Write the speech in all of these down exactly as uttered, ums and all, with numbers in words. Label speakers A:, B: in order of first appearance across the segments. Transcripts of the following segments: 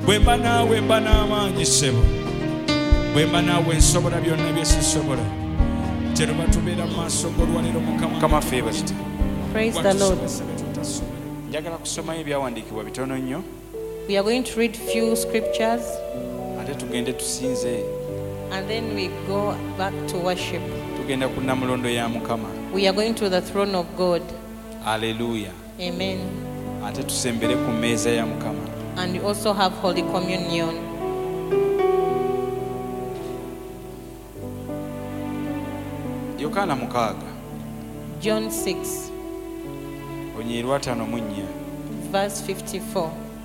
A: Bwemba naawe mba n'amaanyi ssebo, bwemba naawe nsobola byonna bye sisobola. Kyeruba tubeera mu maaso g'olwaliro Mukama ffe yeebazibwe.
B: Praise the Lord.
A: Njagala kusomayo ebyawandiikibwa bitono nnyo.
B: We are going to read few scriptures
A: ate tugende tusinze.
B: and then we go back to worship.
A: Tugenda ku Namulondo ya Mukama.
B: We are going to the throne of God.
A: Hallelujah.
B: Amen.
A: Ate tusembere ku mmeeza ya Mukama.
B: And we also have Holy Communion.
A: Yokaana mukaaga
B: John six,
A: onyiirwa ataano mu nnya.
B: verse fifty-four.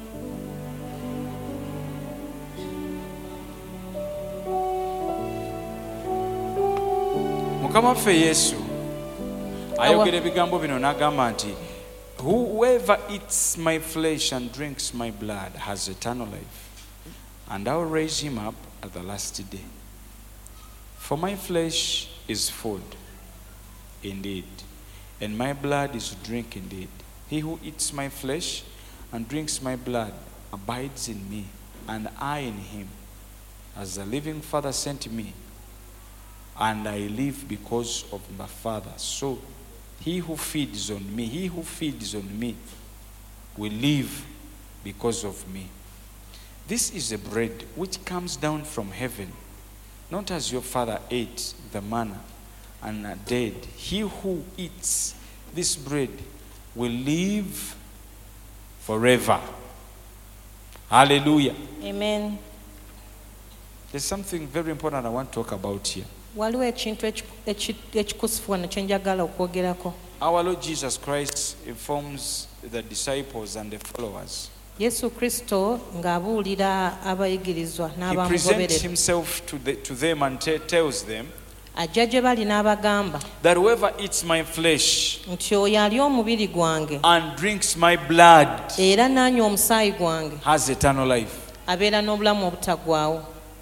A: Mukama waffe Yesu ayogera ebigambo bino n'agamba nti whoever eats my flesh and drinks my blood has eternal life, and I will raise him up at the last day. For my flesh is food indeed, and my blood is drink indeed. He who eats my flesh and drinks my blood abides in me, and I in him. As the living Father sent me, and I live because of my Father. So he who feeds on me, he who feeds on me will live because of me. This is the bread which comes down from heaven, not as your father ate the manna and are dead. He who eats this bread will live forever. Hallelujah.
B: Amen.
A: There's something very important I want to talk about here.
B: Waliwo ekintu ekikusifu wano kye njagala okwogerako.
A: Our Lord Jesus Christ informs the disciples and the followers.
B: Yesu Kristo ng'abuulira abayigirizwa
A: He presents
B: n'abamugoberera.
A: himself to, the, to them and te- tells them
B: Ajja gye bali n'abagamba
A: that whoever eats my flesh
B: nti oyo alya omubiri gwange
A: and drinks my blood
B: era n'anywa omusaayi gwange
A: has eternal life.
B: abeera n'obulamu obutagwawo.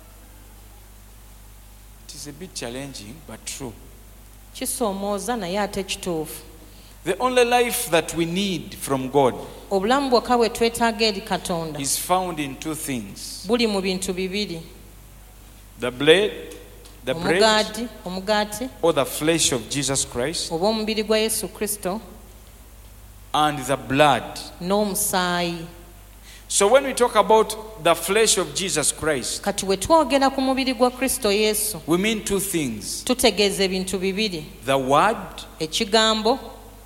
A: It is a bit challenging, but true.
B: Kisoomooza naye ate kituufu.
A: The only life that we need from God
B: Obulamu bwokka bwe twetaaga eri Katonda
A: is found in two things:
B: buli mu bintu bibiri:
A: the bread, the bread,
B: omugaati omugaati
A: or the flesh of Jesus Christ,
B: oba omubiri gwa Yesu Kristo
A: and the blood.
B: n'omusaayi.
A: So when we talk about the flesh of Jesus Christ,
B: Kati bwe twogera ku mubiri gwa Kristo Yesu
A: we mean two things:
B: tutegeeza ebintu bibiri:
A: the word
B: ekigambo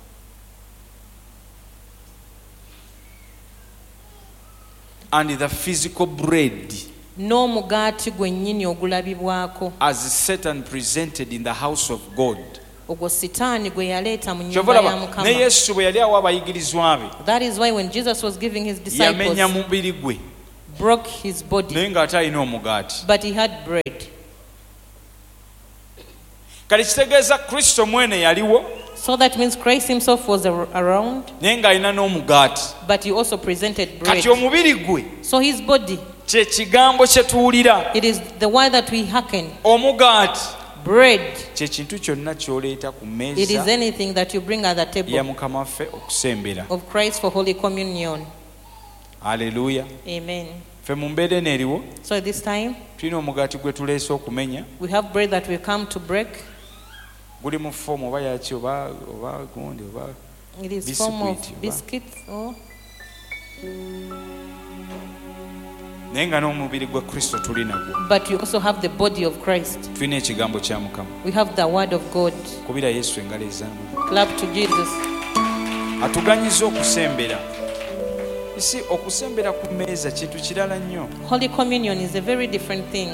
A: and the physical bread,
B: n'omugaati gwennyini ogulabibwako,
A: as Satan presented in the house of God.
B: ogwo sitaani gwe yaleeta mu nnyumba ya
A: Ne
B: Mukama.
A: Yesu bwe yali awa abayigirizwa be,
B: That is why when Jesus was giving his disciples,
A: yamenya mubiri gwe
B: broke his body,
A: naye ng'ate alina omugaati.
B: but he had bread.
A: Kati kitegeeza Kristo mwene yaliwo
B: So that means Christ himself was ar- around,
A: naye ng'alina n'omugaati.
B: but he also presented bread.
A: Kati omubiri gwe
B: So his body,
A: kye kigambo kye tuwulira.
B: it is the word that we hearken.
A: Omugaati
B: Bread,
A: kye kintu kyonna ky'oleeta ku
B: it is
A: mmeeza
B: anything that you bring at the
A: ya
B: table
A: Mukama waffe okusembera.
B: of Christ for Holy Communion.
A: Haleluya.
B: Amen.
A: Ffe mu mbeera eno eriwo
B: So at this time,
A: tulina omugaati gwe tuleese okumenya.
B: we have bread that we come to break.
A: Guli mu foomu oba yaki oba oba gundi oba
B: It is
A: Biscuit,
B: form of
A: oba?
B: biscuits. Or
A: naye nga n'omubiri gwa Kristo tuli nagwo.
B: but you also have the body of Christ.
A: Tulina ekigambo kya Mukama.
B: We have the word of God.
A: Kubira Yesu engalo ez'amaanyi.
B: Clap to Jesus.
A: Atuganyiza okusembera. Isi okusembera ku mmeeza kintu kirala nnyo.
B: Holy Communion is a very different thing.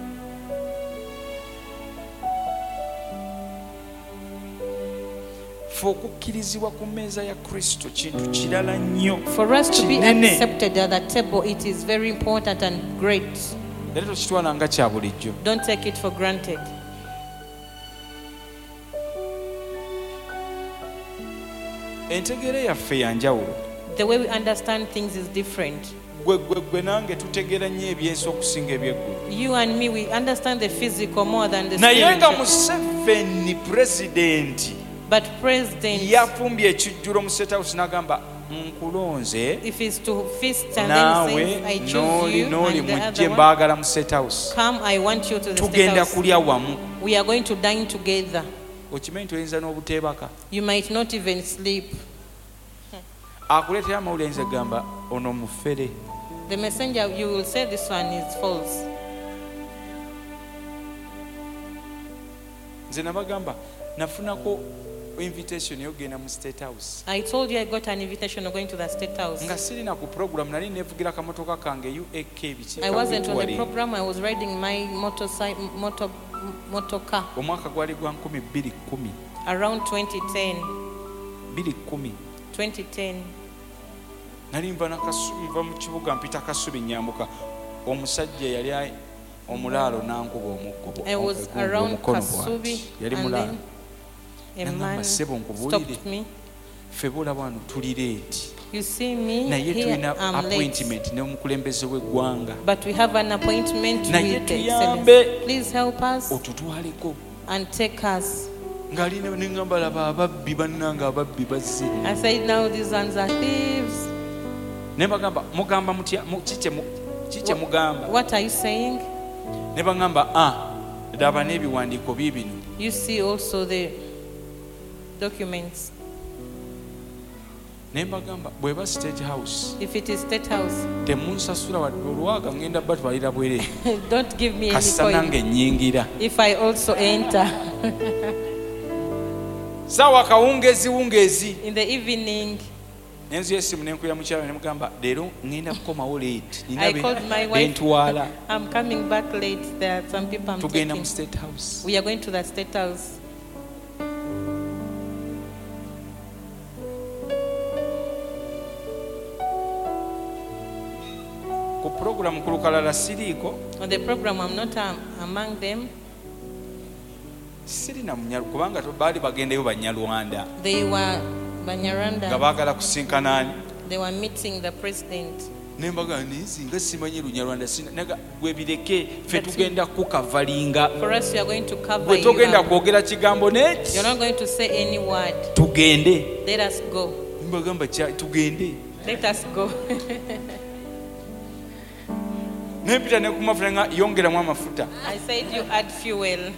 A: Ffe okukkirizibwa ku mmeeza ya Kristo kintu kirala nnyo.
B: For us to be
A: Kinene.
B: accepted at the table, it is very important and great.
A: Era tokitwala nga kya bulijjo.
B: Don't take it for granted.
A: Entegeera yaffe ya njawulo.
B: The way we understand things is different.
A: Gwe gwe gwe nange tutegeera nnyo ebyensi okusinga ebyeggulu.
B: You and me, we understand the physical more than the
A: Naye nga
B: spiritual.
A: Museveni pulezidenti
B: But President,
A: yafumbye ekijjulo mu State House n'agamba nkulonze
B: If it's to feast and then
A: naawe
B: he says, I choose
A: n'oli
B: you
A: n'oli
B: and the
A: mujje
B: other one,
A: mbaagala mu State House
B: come, I want you to the state
A: tugenda
B: house.
A: kulya wamu.
B: We are going to dine together.
A: Okimanyi toyinza n'obuteebaka.
B: You might not even sleep.
A: Akuleetera amawulire ayinza gamba ono mufere.
B: The messenger, you will say this one is false.
A: Nze nabagamba nafunako invitation yogenda mu State House.
B: I told you I got an invitation of going to the state house.
A: Nga sirina ku program nali nevugira kamotoka kange U A K biki.
B: I wasn't on the program. I was riding my motorcycle, motor, motor car.
A: Omwaka gwali gwa nkumi bbiri kkumi.
B: Around twenty ten.
A: bbiri kkumi.
B: twenty ten.
A: Nali nva nva mu kibuga mpita Kasubi nyambuka. Omusajja yali omulaalo nankuba omuggo.
B: I was around Kasubi
A: yali
B: and
A: mulaalo.
B: then a man stopped me.
A: Febula wano tuli late.
B: You see me
A: Naye
B: here,
A: tulina
B: I'm late.
A: appointment n'omukulembeze w'eggwanga.
B: But we have an appointment
A: Naye
B: with the
A: tuyambe.
B: Excellency. Please help us
A: Otutwaleko.
B: and take us.
A: Ngali ne ngamba laba ababbi bannanga ababbi bazze.
B: I said, now these ones are thieves.
A: Ne bagamba mugamba mutya kike kike mugamba.
B: What are you saying?
A: Ne bagamba ah daba n'ebiwandiiko bibino.
B: You see also the documents.
A: Ne bagamba bweba State House.
B: If it is state house,
A: Temunsasula wadde olwaga ngenda batwalira bwere.
B: don't give me any
A: Kasa
B: coin
A: nange nnyingira.
B: if I also enter.
A: Sawa kawungezi wungezi.
B: In the evening,
A: Nenzu yesimu nenkuya mukyalo ne mugamba leero ngenda kukomawo late.
B: I called my wife.
A: Bentwala.
B: I'm coming back late. There are some people I'm
A: Tugenda
B: taking.
A: mu State House.
B: We are going to the state house.
A: Ku program ku lukalala siriiko.
B: On the program, I'm not um, among them.
A: Sirina munyalu kubanga to baali bagendeyo Banyarwanda.
B: They were
A: Nga
B: Banyarwanda.
A: baagala kusinkana ani.
B: They were meeting the president.
A: Ne mbaga nisi nga simanyi Lunyarwanda sina naga gwe bireke fe
B: That's
A: tugenda kukavalinga.
B: For us, you are going to cover
A: Gwe
B: you.
A: togenda
B: up.
A: kwogera kigambo neki.
B: You're not going to say any word.
A: Tugende.
B: Let us go.
A: Mbagamba kya tugende.
B: Let us go.
A: Nempita ne ku mafuta nga yongeramu amafuta.
B: I said you add fuel.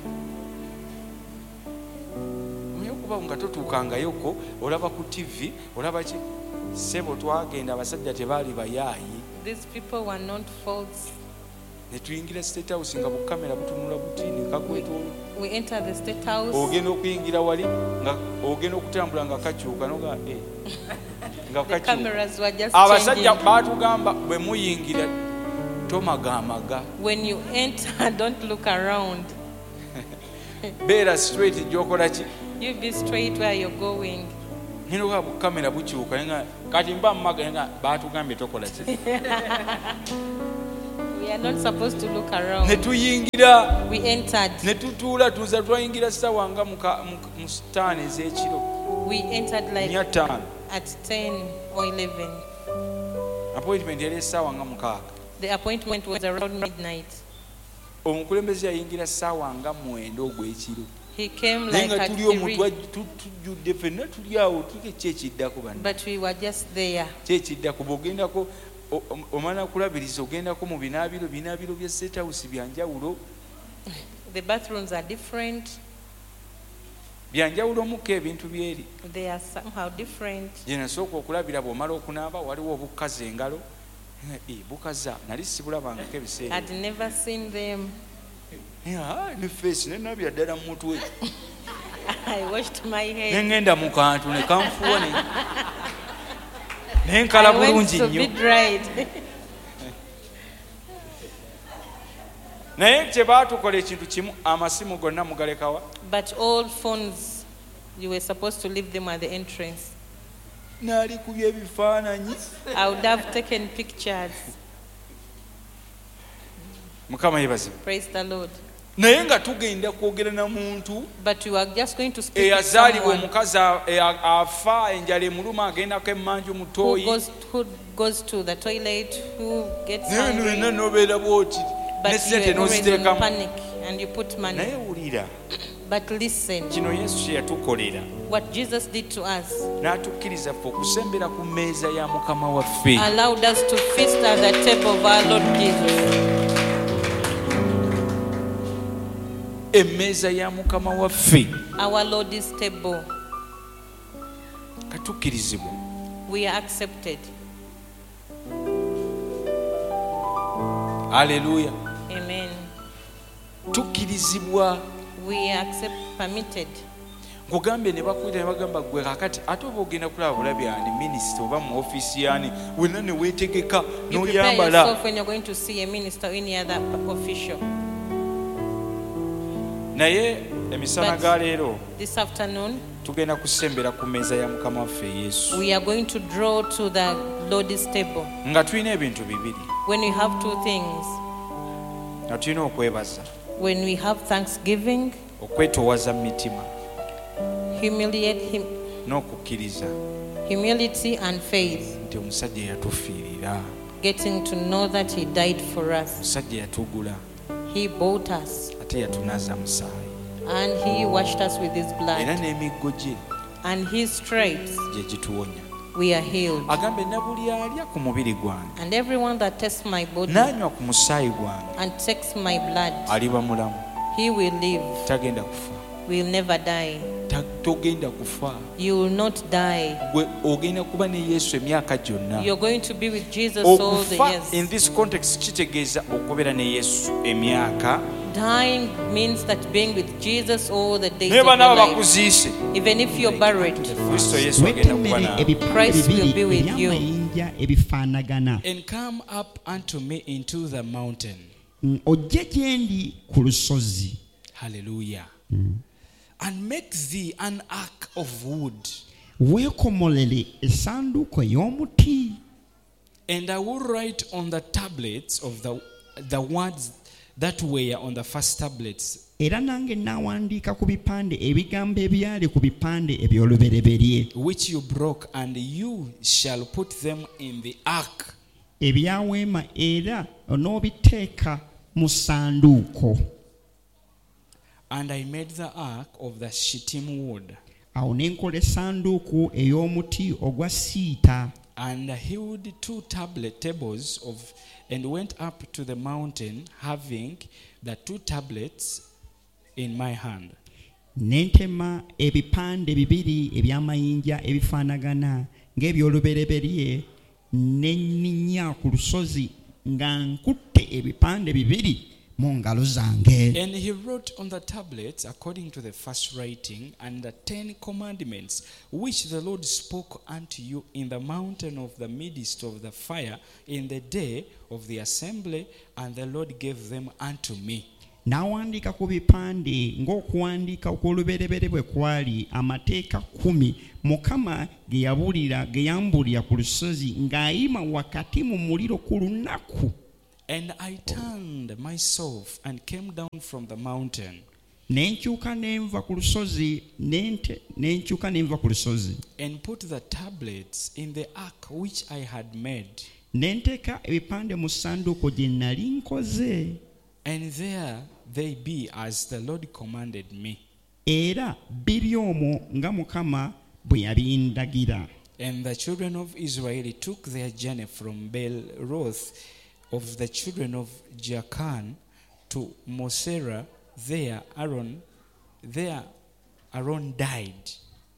A: Kuba nga totuukangayoko olaba ku T V olaba ki sebo twagenda abasajja tebaali bayaayi
B: These people were not false.
A: ne tuyingira State House nga bukamera butunula butini kakwetolo
B: We entered the state house.
A: ogenda okuyingira wali nga ogenda okutambula nga kakyuka noga eh nga
B: The
A: kakyuka
B: cameras were just
A: abasajja
B: changing.
A: baatugamba bwe muyingira tomagamaga
B: When you enter, don't look around.
A: beera straight gyokola ki
B: You be straight where you're going.
A: ninoga bukamera bukyuka nga kati mba mmaga nga baatugambye tokola ki
B: We are not supposed to look
A: ne
B: around.
A: tuyingira
B: We entered.
A: ne tutuula tuza twayingira ssaawa nga muka- mu- mu sitaani ez'ekiro
B: We entered like
A: nnya ttaano
B: at ten or eleven.
A: appointment yali essaawa nga mukaaga
B: The appointment was around midnight.
A: omukulembeze yayingira ssaawa nga mwenda ogw'ekiro
B: He came
A: naye
B: like
A: nga
B: at
A: tuli omu
B: three,
A: twa- tu- tujjudde ffenna tuli awo tuke kyekiddako bana
B: but we were just there.
A: kyekiddako bw'ogendako o- o- omala kulabiriza ogendako mu binaabiro binaabiro bya State House byanjawulo
B: The bathrooms are different.
A: byanjawulo mukko ebintu byeri
B: They are somehow different.
A: gye nasooka okulabira bw'omala okunaaba waliwo obukaza engalo Nga, "Eh, bukaza nali sibulabangako ebiseera
B: I'd never seen them.
A: Ah, ne feesi nenabya ddala mu mutwe
B: I washed my hair.
A: nengenda mu kantu ne kanfuwa ne nenkala
B: I went
A: bulungi
B: to
A: nnyo
B: be dried.
A: naye kye baatukola ekintu kimu amasimu gonna mugalekawa
B: But all phones, you were supposed to leave them at the entrance.
A: naali kubya ebifaananyi
B: I would have taken pictures.
A: mukama yebazibu
B: Praise the Lord.
A: naye nga tugenda kwogera na muntu
B: But you are just going to speak to
A: eyazaalibwa
B: someone
A: omukazi a- e- a- afa enjala emuluma agendako emmanju
B: who
A: mutoyi
B: goes, who goes to the toilet, who gets
A: naye bino byonna
B: hungry,
A: n'obeera bwoti ne
B: but you
A: sente
B: are always in
A: n'oziteekamu
B: panic and you put money.
A: naye wulira
B: But listen,
A: kino Yesu kye yatukolera
B: what Jesus did to us
A: n'atukkiriza ffe okusembera ku mmeeza ya Mukama waffe.
B: allowed us to feast at the table of our Lord Jesus.
A: Emmeeza ya Mukama waffe
B: Our Lord's table.
A: katukkirizibwa.
B: We are accepted.
A: Haleluya.
B: Amen.
A: Tukkirizibwa.
B: We are accept, permitted.
A: Nkugambye ne bakwita ne bagamba gwe kakati ate oba ogenda kulaba bulabi ani minisita oba mu ofiisi yani wenna ne weetegeka
B: You prepare
A: n'oyambala.
B: yourself when you're going to see a minister or any other official.
A: Naye emisana
B: But-
A: ga leero
B: This afternoon,
A: tugenda kusembera ku mmeeza ya Mukama waffe Yesu
B: we are going to draw to the Lord's table.
A: nga tulina ebintu bibiri
B: When we have two things,
A: nga tulina okwebaza,
B: when we have thanksgiving,
A: okwetoowaza mu mitima
B: humiliate him,
A: n'okukkiriza
B: humility and faith,
A: nti omusajja yatufiirira,
B: getting to know that he died for us.
A: omusajja yatugula
B: He bought us
A: ate yatunaza musaayi
B: and he washed us with his
A: era
B: blood,
A: n'emiggo gye
B: and his stripes
A: gye gituwonya.
B: we are healed.
A: Agambe na buli alya ku mubiri gwange
B: And everyone that tastes my body
A: n'anywa ku musaayi gwange
B: and takes my blood,
A: aliba mulamu,
B: he will live,
A: tagenda kufa.
B: will never die.
A: Ta- togenda kufa.
B: You will not die.
A: Gwe ogenda kuba ne Yesu emyaka gyonna.
B: You're going to be with Jesus all the
A: Okufa in
B: years.
A: this context kitegeeza okubeera ne Yesu emyaka.
B: Dying means that being with Jesus all the days
A: Naye
B: of your
A: banaaba
B: life.
A: bakuziise,
B: Even if you're buried,
A: Kristo Yesu agenda kuba
C: wetemere
A: naawe.
C: ebipande
B: Christ will be
C: bibiri
B: with you.
C: ebyamayinja ebifaanagana.
A: And come up unto me into the mountain.
C: Mm, ojje gye ndi ku lusozi.
A: Hallelujah. And make thee an ark of wood.
C: Weekomolere essanduuko ey'omuti.
A: And I will write on the tablets of the, the words that were on the first tablets,
C: Era nange n'awandiika ku bipande ebigambo ebyali ku bipande eby'olubereberye
A: which you broke, and you shall put them in the ark.
C: ebyaweema era n'obiteeka mu ssanduuko.
A: And I made the ark of the shittim wood,
C: Awo ne nkola essanduuko ey'omuti ogwa siita.
A: and hewed two tablet tables of, and went up to the mountain, having the two tablets in my hand.
C: Ne ntema ebipande bibiri eby'amayinja ebifaanagana ng'eby'olubereberye, ne nninnya ku lusozi nga nkutte ebipande bibiri mu ngalo zange.
A: And he wrote on the tablets according to the first writing, and the ten commandments which the Lord spoke unto you in the mountain of the midst of the fire in the day of the assembly, and the Lord gave them unto me.
C: N'awandiika ku bipande ng'okuwandiika okw'olubereberye bwe kwali amateeka kkumi Mukama ge yabuulira ge yambuulira ku lusozi ng'ayima wakati mu muliro ku lunaku.
A: And I turned myself and came down from the mountain,
C: Ne nkyuka ne nva ku lusozi ne nte- ne nkyuka ne nva ku lusozi
A: and put the tablets in the ark which I had made.
C: ne nteeka ebipande mu ssanduuko gye nnali nkoze,
A: And there they be as the Lord commanded me.
C: era biri omwo nga Mukama bwe yabindagira.
A: And the children of Israel took their journey from Bel-roth of the children of Jachan to Mosera. There Aaron, there Aaron died.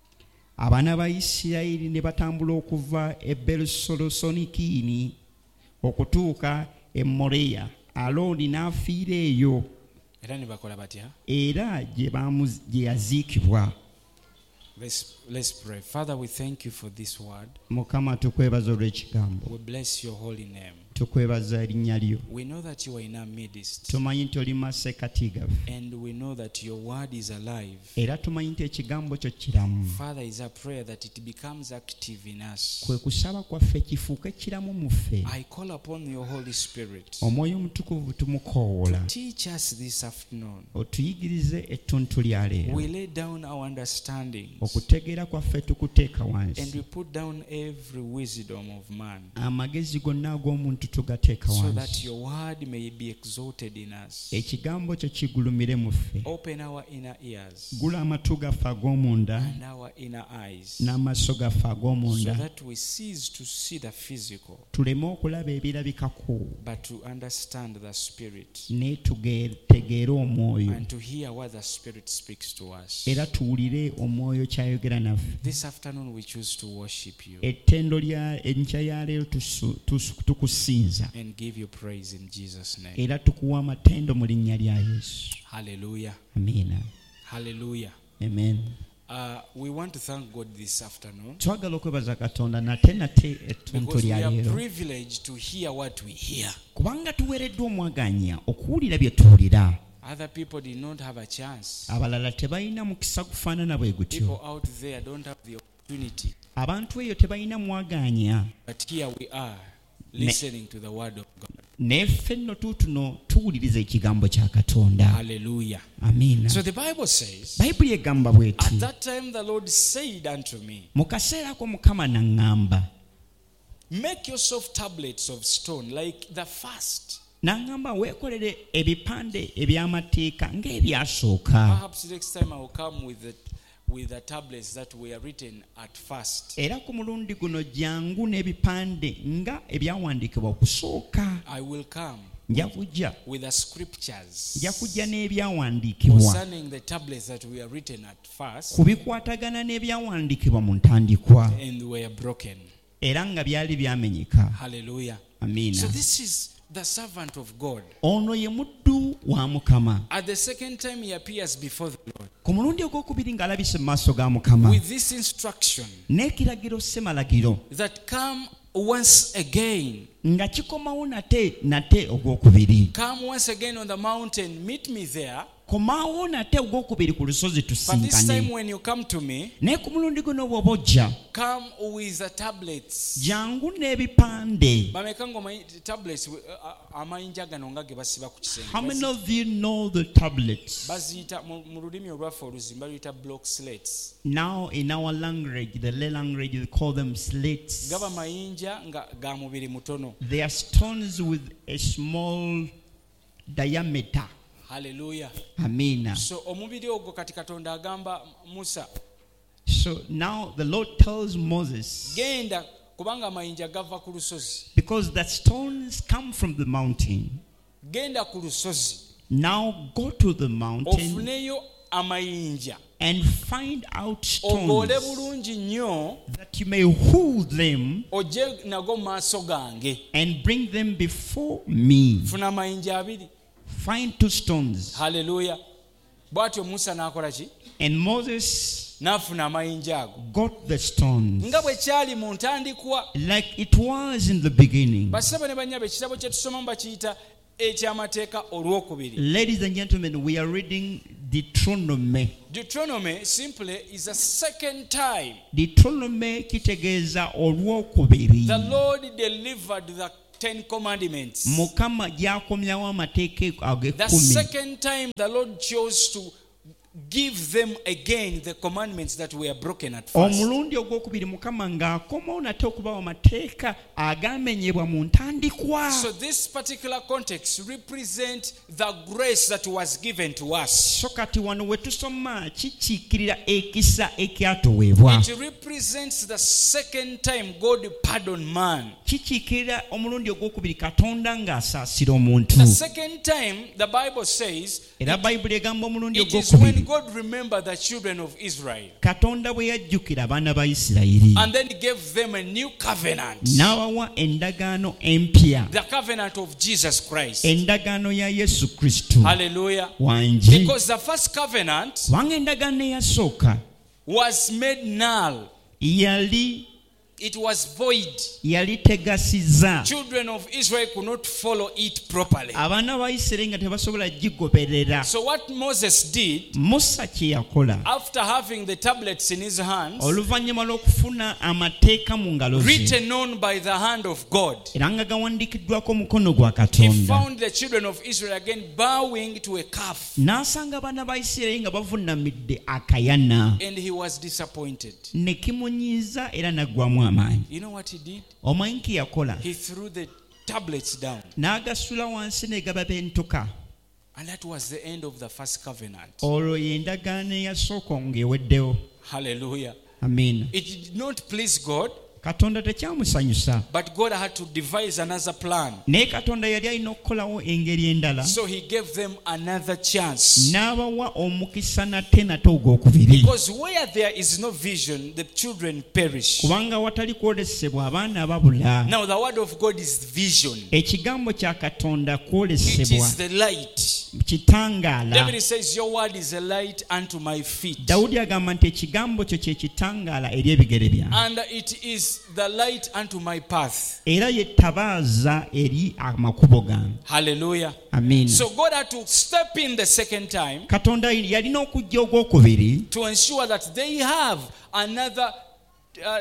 C: Abaana ba Isirayiri ne batambula okuva e Berusolosonikiini okutuuka e Moreya. Alooni n'afiira eyo,
A: Era ne bakola batya?
C: era gye baamu- gye yaziikibwa.
A: Let's, let's pray. Father, we thank you for this word.
C: Mukama tukwebaza olw'ekigambo,
A: We bless your holy name.
C: tukwebaza erinnya lyo.
A: We know that you are in our midst,
C: Tumanyi nti oli masekkati gaffe,
A: and we know that your word is alive.
C: era tumanyi nti ekigambo kyo kiramu.
A: Father, is our prayer that it becomes active in us.
C: Kwe kusaba kwaffe kifuuke kiramu mu ffe.
A: I call upon your Holy Spirit.
C: Omwoyo omutukuvu tumukoowoola,
A: Teach us this afternoon.
C: otuyigirize ettuntu lya leero.
A: We lay down our understandings,
C: Okutegeera kwaffe tukuteeka
A: and
C: wansi,
A: we put down every wisdom of man.
C: amagezi gonna ag'omuntu tugateeka
A: so that
C: wansi
A: your word may be exalted in us.
C: ekigambo kyo kigulumire mu ffe
A: Open our inner ears
C: gula amatu gaffe ag'omunda
A: and our inner eyes
C: n'amaaso gaffe
A: so
C: ag'omunda
A: that we cease to see the physical
C: tuleme okulaba ebirabikako
A: but to understand the spirit
C: naye tutegeere omwoyo
A: and to hear what the spirit speaks to us.
C: era tuwulire omwoyo kyayogera naffe.
A: This afternoon we choose to worship you
C: ettendo lya enkya ya leero tusu- tusu- tukusinza
A: and give you praise in Jesus' name.
C: era tukuwa amatendo mu linnya lya yesu.
A: Hallelujah.
C: Amiina.
A: Hallelujah.
C: Amen.
A: Uh, we want to thank God this afternoon
C: twagala okwebaza katonda nate nate ettuntu
A: because we
C: lya
A: are
C: leero
A: privileged to hear what we hear.
C: kubanga tuweereddwa omwaganya okuwulira bye tuwulira.
A: Other people did not have a chance.
C: abalala tebalina mukisa gufaanana bwe
A: People
C: gutyo.
A: out there don't have the opportunity.
C: abantu eyo tebalina mwaganya
A: But here we are listening to the word of God.
C: naye ffe nno tuutuno tuwuliriza ekigambo kya katonda.
A: Hallelujah.
C: amiina.
A: So the Bible says,
C: bayibuli egamba bweti
A: at that time the Lord said unto me,
C: mu kaseera ako mukama n'aŋŋamba
A: make yourself tablets of stone like the first.
C: n'aŋŋamba weekolere ebipande eby'amateeka ng'ebyasooka.
A: Perhaps next time I will come with the, with the tablets that were written at first.
C: era ku mulundi guno jangu n'ebipande nga ebyawandiikibwa okusooka.
A: I will come
C: nja kujja
A: with the scriptures
C: nja kujja n'ebyawandiikibwa
A: concerning the tablets that were written at first
C: ku bikwatagana n'ebyawandiikibwa mu ntandikwa
A: and were broken.
C: era nga byali byamenyeka.
A: Hallelujah.
C: amiina.
A: So this is the servant of God.
C: ono ye muddu wa mukama.
A: At the second time he appears before the Lord
C: ku mulundi ogwokubiri ng'alabise mu maaso ga mukama
A: with this instruction
C: n'ekiragiro ssemalagiro
A: that come once again.
C: nga kikomawo nate nate ogwokubiri.
A: Come once again on the mountain, meet me there.
C: komaawo nate ogwokubiri ku lusozi
A: But this time
C: tusinkane.
A: when you come to me,
C: naye ku mulundi guno bw'oba ojja
A: come with the tablets.
C: jangu n'ebipande.
A: Bamekango my tablets uh, uh, amayinja gano nga ge basiba ku
C: How
A: kisenge.
C: many of you know the tablets?
A: Baziyita mu mu lulimi olwaffe oluzimba luyita block slates.
C: Now in our language, the Lay language, we call them slates.
A: Gaba mayinja nga ga mubiri mutono.
C: They are stones with a small diameter.
A: Hallelujah.
C: Amina.
A: So omubiri ogwo kati Katonda agamba Musa,
C: So now the Lord tells Moses,
A: genda kubanga amayinja gava ku lusozi.
C: because the stones come from the mountain,
A: Genda ku lusozi.
C: now go to the mountain
A: Ofuneyo amayinja.
C: and find out
A: Ogole
C: stones
A: bulungi nnyo
C: that you may hold them
A: ojje nago mu maaso gange.
C: and bring them before me.
A: Funa amayinja abiri.
C: Find two stones.
A: Hallelujah. Bw'atyo Musa n'akola ki?
C: And Moses
A: N'afuna amayinja ago.
C: got the stones
A: Nga bwe kyali mu ntandikwa.
C: like it was in the beginning.
A: Basaba ne bannyabe ekitabo kye tusomamu bakiyita eky'amateeka olwokubiri.
C: Ladies and gentlemen, we are reading Deuteronomy.
A: Deuteronomy simply is a second time
C: Deuteronomy kitegeeza olwokubiri.
A: the Lord delivered the Ten Commandments.
C: Mukama gyakomyawo amateeka
A: The
C: ag'ekkumi.
A: second time the Lord chose to give them again the commandments that were broken at first.
C: omulundi ogwokubiri mukama ng'akomawo nate okubawa amateeka agamenyebwa mu ntandikwa.
A: So this particular context represents the grace that was given to us.
C: So kati wano we tusoma kikiikirira ekisa ekyatuweebwa.
A: It represents the second time God pardoned man.
C: Kikiikirira omulundi ogwokubiri katonda ng'asaasira omuntu.
A: The second time the Bible says
C: Era bayibuli egamba omulundi
A: it is when
C: ogwokubiri
A: God remembered the children of Israel
C: katonda bwe yajjukira abaana ba Isirayiri
A: and then gave them a new covenant.
C: n'abawa endagaano empya,
A: The covenant of Jesus Christ.
C: endagaano ya Yesu Kristo
A: Hallelujah.
C: wangi.
A: Because the first covenant
C: Kubanga endagaano eyasooka
A: was made null.
C: yali
A: It was void.
C: yali tegasiza.
A: Children of Israel could not follow it properly.
C: Abaana ba Isirayiri nga tebasobola gigoberera.
A: So what Moses did,
C: Musa kye yakola
A: after having the tablets in his hands,
C: oluvannyuma lw'okufuna amateeka mu ngalo ze
A: written on by the hand of God,
C: era nga gawandiikiddwako omukono gwa
A: he
C: katonda,
A: found the children of Israel again bowing to a calf,
C: n'asanga abaana ba Isirayiri nga bavuunamidde akayana,
A: and he was disappointed.
C: ne kimunyiiza era n'aggwamu amaanyi.
A: You know what he did?
C: Omanyi ki yakola?
A: He threw the tablets down.
C: N'agasula wansi ne gababentuka.
A: And that was the end of the first covenant.
C: Olwo y'endagaano eyasooka ng'eweddewo.
A: Hallelujah.
C: Amen.
A: It did not please God.
C: Katonda tekyamusanyusa.
A: But God had to devise another plan.
C: Naye Katonda yali alina okukolawo engeri endala.
A: So he gave them another chance.
C: N'abawa omukisa nate nate ogwokubiri.
A: Because where there is no vision, the children perish.
C: Kubanga watali kwolesebwa abaana babula.
A: Now the word of God is vision.
C: Ekigambo kya Katonda
A: It
C: kwolesebwa.
A: is the light.
C: Kitangaala.
A: David says, your word is a light unto my feet.
C: Dawudi agamba nti ekigambo kyo kye kitangaala eri ebigere byange.
A: And it is the light unto my path.
C: Era ye ttabaaza eri amakubo gange.
A: Hallelujah.
C: Amen.
A: So God had to step in the second time
C: Katonda yalina okujja ogwokubiri
A: to ensure that they have another uh,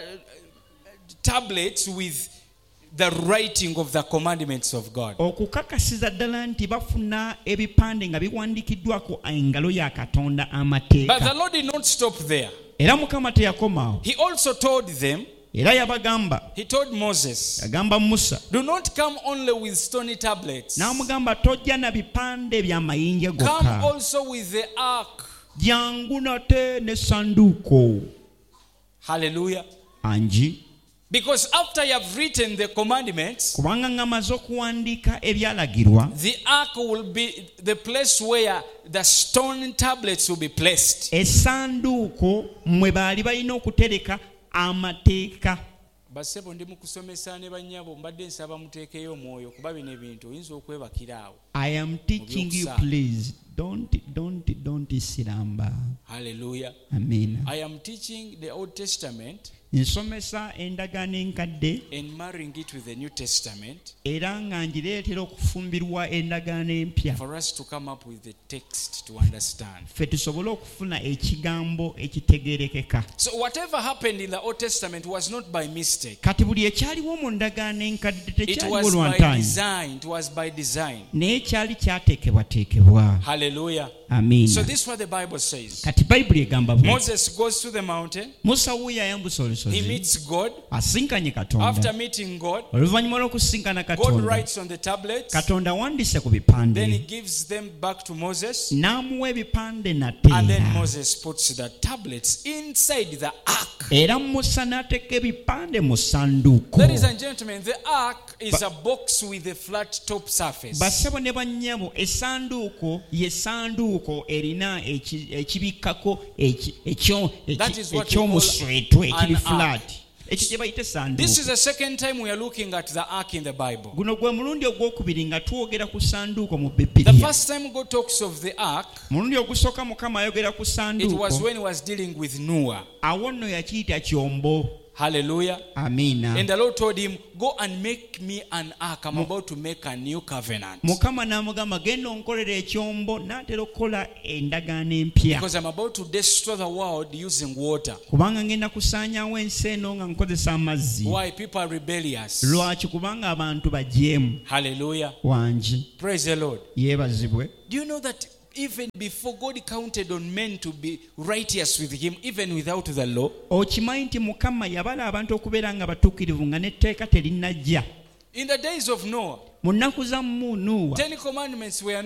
A: tablets with the writing of the commandments of God.
C: okukakasiza ddala nti bafuna ebipande nga biwandikiddwako engalo ya Katonda
A: But the
C: amateeka.
A: Lord did not stop there.
C: Era Mukama teyakomaawo.
A: He also told them,
C: Era yabagamba,
A: he told Moses,
C: yagamba Musa,
A: do not come only with stony tablets.
C: n'amugamba tojja na bipande bya mayinja
A: Come
C: gokka.
A: also with the ark.
C: Jangu nate ne sanduuko.
A: Hallelujah.
C: Anji.
A: Because after you have written the commandments,
C: Kubanga ngamaze okuwandiika ebyalagirwa,
A: the ark will be the place where the stone tablets will be placed.
C: essanduuko mwe baali balina okutereka amateeka.
A: Basebo ndi mukusomesa ne bannyabo mbadde nsaba muteekeyo omwoyo kuba bino ebintu oyinza okwebakira awo.
C: I am teaching you, please. Don't, don't, don't siramba.
A: Hallelujah.
C: Amen.
A: I am teaching the Old Testament
C: Nsomesa endagaano enkadde
A: and marrying it with the New Testament
C: era nga ngireetera okufumbirwa endagaano empya.
A: for us to come up with the text to understand.
C: Ffe tusobole okufuna ekigambo ekitegeerekeka.
A: So whatever happened in the Old Testament was not by mistake.
C: Kati buli ekyaliwo mu ndagaano enkadde
A: It
C: tekyaliwo
A: was by
C: lwantaanyi,
A: design. It was by design.
C: naye kyali kyateekebwateekebwa.
A: Hallelujah.
C: Amiina.
A: So this is what the Bible says.
C: Kati Bayibuli egamba bwe.
A: Moses goes to the mountain.
C: Musa wuuyo ayambusa
A: He
C: olusozi,
A: meets God.
C: asinkanye
A: After
C: Katonda.
A: meeting God,
C: Oluvannyuma lw'okusinkana
A: God
C: Katonda,
A: writes on the tablets.
C: Katonda wandiise ku
A: Then he
C: bipande,
A: gives them back to Moses.
C: n'amuwa ebipande
A: And then
C: nateera.
A: Moses puts the tablets inside the ark.
C: Era Musa n'ateeka ebipande mu ssanduuko.
A: Ladies and gentlemen, the ark is a box with a flat top surface.
C: Bassebo ne bannyabo, essanduuko ye ssanduuko erina eki- ekibikkako eki- ekyo- eki-
A: That is what we call
C: ekyomuswetwe ekiri
A: an
C: flat.
A: ark.
C: Ekyo kye bayita
A: This
C: essanduuko.
A: is the second time we are looking at the ark in the Bible.
C: Guno gwe mulundi ogwokubiri nga twogera ku ssanduuko mu
A: The
C: Bibiliya.
A: first time God talks of the ark,
C: Mulundi ogusooka Mukama ayogera ku
A: it was
C: ssanduuko,
A: when he was dealing with Noah.
C: awo nno yakiyita kyombo.
A: Hallelujah.
C: Amiina.
A: And the Lord told him, go and make me an ark. I'm about to make a new covenant.
C: Mukama n'amugamba genda onkolera ekyombo, n'atera okukola endagaano empya.
A: Because I'm about to destroy the world using water.
C: Kubanga ngenda kusaanyaawo ensi eno nga nkozesa amazzi.
A: Why? People are rebellious.
C: Lwaki? Kubanga abantu bajeemu.
A: Hallelujah.
C: Wangi.
A: Praise the Lord.
C: Yeebazibwe.
A: Do you know that even before God counted on men to be righteous with him, even without the law,
C: Okimanyi nti Mukama yabala abantu okubeera nga batuukirivu nga n'etteeka terinnajja.
A: in the days of Noah,
C: Mu nnaku za Nuuwa,
A: Ten Commandments were